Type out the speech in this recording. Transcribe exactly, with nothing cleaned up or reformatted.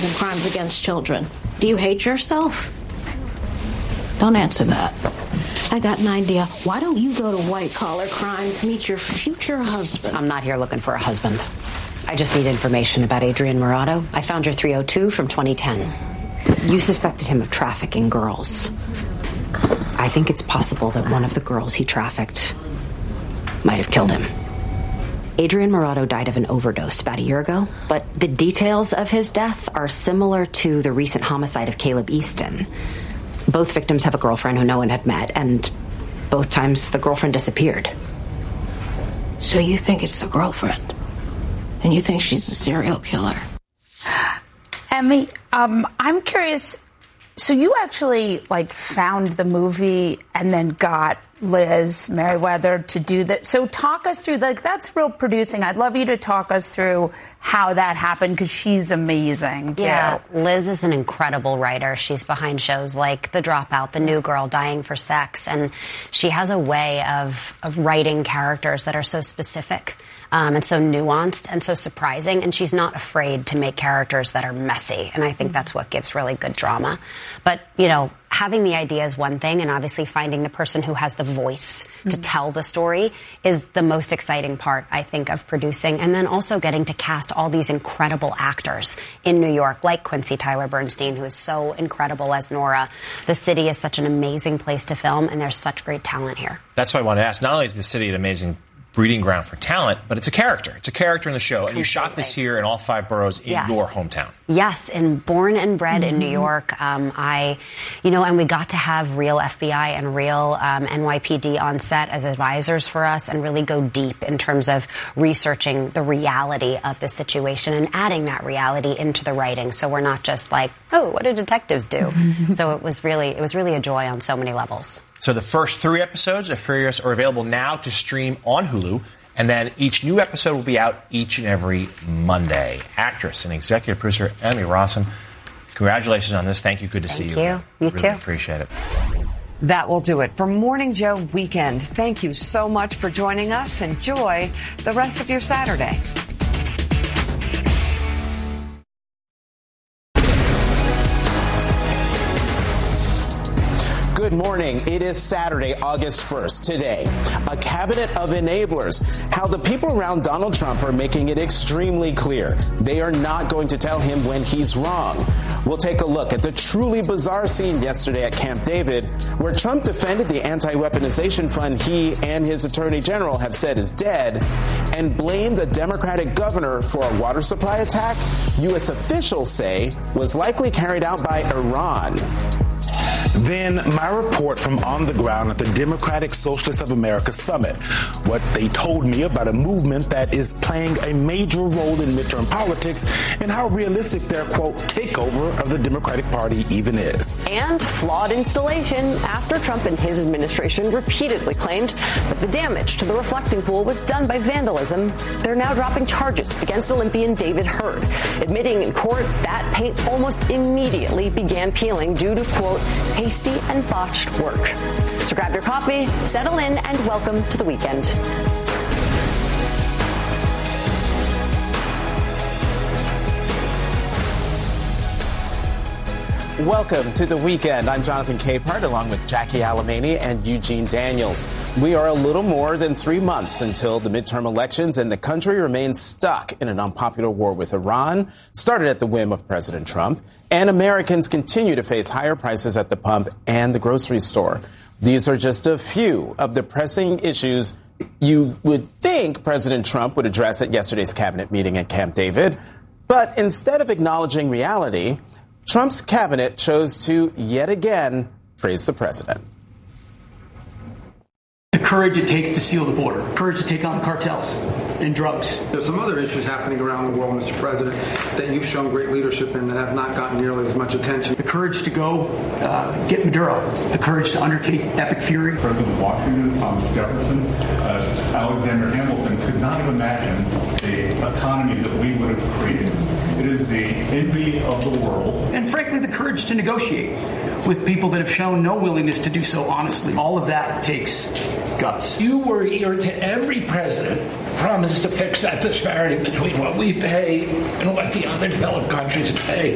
and crimes against children. Do you hate yourself? Don't answer that. I got an idea. Why don't you go to white-collar crimes, meet your future husband? I'm not here looking for a husband. I just need information about Adrian Murado. I found your three oh two from twenty ten. You suspected him of trafficking girls. I think it's possible that one of the girls he trafficked might have killed him. Adrian Murado died of an overdose about a year ago, but the details of his death are similar to the recent homicide of Caleb Easton. Both victims have a girlfriend who no one had met, and both times the girlfriend disappeared. So you think it's the girlfriend? And you think she's a serial killer? Emmy, um, I'm curious. So you actually, like, found the movie and then got Liz Merriweather to do that. So talk us through, like, that's real producing. I'd love you to talk us through how that happened, because she's amazing, too. Yeah, Liz is an incredible writer. She's behind shows like The Dropout, The New Girl, Dying for Sex, and she has a way of, of writing characters that are so specific. Um, and so nuanced and so surprising, and she's not afraid to make characters that are messy, and I think that's what gives really good drama. But, you know, having the idea is one thing, and obviously finding the person who has the voice mm-hmm. to tell the story is the most exciting part, I think, of producing, and then also getting to cast all these incredible actors in New York, like Quincy Tyler Bernstein, who is so incredible as Nora. The city is such an amazing place to film, and there's such great talent here. That's why I want to ask, not only is the city an amazing breeding ground for talent, but it's a character. It's a character in the show. Completely. And you shot this here in all five boroughs in yes. your hometown. Yes, and born and bred mm-hmm. in New York. Um, I, you know, and we got to have real F B I and real um, N Y P D on set as advisors for us and really go deep in terms of researching the reality of the situation and adding that reality into the writing. So we're not just like, oh, what do detectives do? So it was really, it was really a joy on so many levels. So the first three episodes of Furious are available now to stream on Hulu, and then each new episode will be out each and every Monday. Actress and executive producer Emmy Rossum, congratulations on this. Thank you. Good to Thank see you. Thank you. You really too. Appreciate it. That will do it for Morning Joe Weekend. Thank you so much for joining us. Enjoy the rest of your Saturday. Good morning. It is Saturday, August first. Today, a cabinet of enablers. How the people around Donald Trump are making it extremely clear they are not going to tell him when he's wrong. We'll take a look at the truly bizarre scene yesterday at Camp David, where Trump defended the anti-weaponization fund he and his attorney general have said is dead, and blamed a Democratic governor for a water supply attack U S officials say was likely carried out by Iran. Then my report from on the ground at the Democratic Socialists of America Summit. What they told me about a movement that is playing a major role in midterm politics and how realistic their, quote, takeover of the Democratic Party even is. And flawed installation after Trump and his administration repeatedly claimed that the damage to the reflecting pool was done by vandalism. They're now dropping charges against Olympian David Hurd, admitting in court that paint almost immediately began peeling due to, quote, hasty and botched work. So grab your coffee, settle in, and welcome to the weekend. Welcome to the weekend. I'm Jonathan Capehart, along with Jackie Alamany and Eugene Daniels. We are a little more than three months until the midterm elections, and the country remains stuck in an unpopular war with Iran, started at the whim of President Trump, and Americans continue to face higher prices at the pump and the grocery store. These are just a few of the pressing issues you would think President Trump would address at yesterday's cabinet meeting at Camp David. But instead of acknowledging reality, Trump's cabinet chose to yet again praise the president. The courage it takes to seal the border, courage to take on the cartels and drugs. There's some other issues happening around the world, Mister President, that you've shown great leadership in that have not gotten nearly as much attention. The courage to go uh, get Maduro, the courage to undertake epic fury. President Washington, Thomas Jefferson, uh, Alexander Hamilton could not have imagined the economy that we would have created. It is the envy of the world. And frankly, the courage to negotiate with people that have shown no willingness to do so honestly. All of that takes guts. You were eager to every president promise to fix that disparity between what we pay and what the other developed countries pay.